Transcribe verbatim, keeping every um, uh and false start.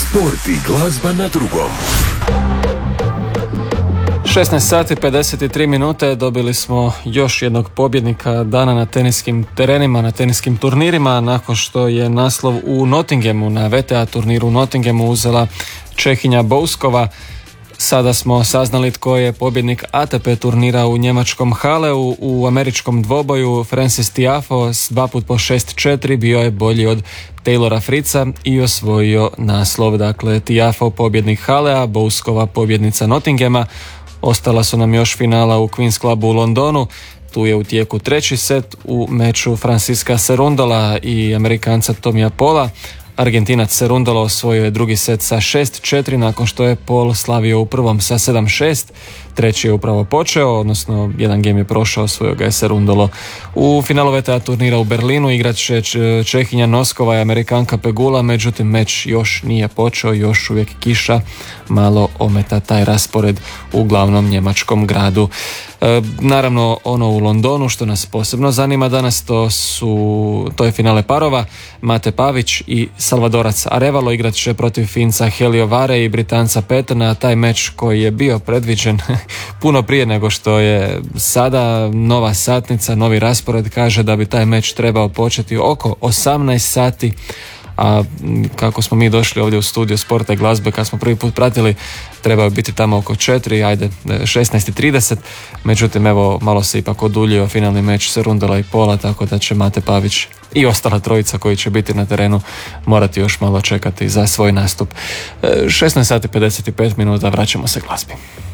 Sport i glazba na drugom. šesnaest sati pedeset tri minute, dobili smo još jednog pobjednika dana na teniskim terenima, na teniskim turnirima, nakon što je naslov u Nottinghamu, na V T A turniru u Nottinghamu uzela Čehinja Bouskova. Sada smo saznali tko je pobjednik A T P turnira u njemačkom Haleu. U američkom dvoboju Frances Tiafoe s dva put po šest četiri bio je bolji od Taylora Fritza i osvojio naslov. Dakle, Tiafoe pobjednik Halea, Bouskova pobjednica Nottinghama. Ostala su nam još finala u Queen's Clubu u Londonu. Tu je u tijeku treći set u meču Francisca Cerundolo i Amerikanca Tomija Paula. Argentinac Cerundolo osvojio je drugi set sa šest četiri nakon što je Paul slavio u prvom sa sedam šest. Treći je upravo počeo, odnosno jedan game je prošao, osvojio ga je Cerundolo. U finalu V T A turnira u Berlinu igrat će Čehinja Noskova i Amerikanka Pegula, međutim meč još nije počeo, još uvijek kiša malo ometa taj raspored u glavnom njemačkom gradu. E, naravno ono u Londonu što nas posebno zanima danas, to su to je finale parova. Mate Pavić i Salvadorac Arevalo igrat će protiv Finca Helio Vare i Britanca Petterna. Taj meč koji je bio predviđen puno prije nego što je sada, nova satnica, novi raspored kaže da bi taj meč trebao početi oko osamnaest sati, a kako smo mi došli ovdje u studio Sporta i glazbe, kad smo prvi put pratili, trebao biti tamo oko četiri, ajde šesnaest i trideset, međutim evo malo se ipak oduljio finalni meč Cerundola i Paula, tako da će Mate Pavić i ostala trojica koji će biti na terenu morati još malo čekati za svoj nastup. šesnaest sati pedeset pet minuta, vraćamo se glazbi.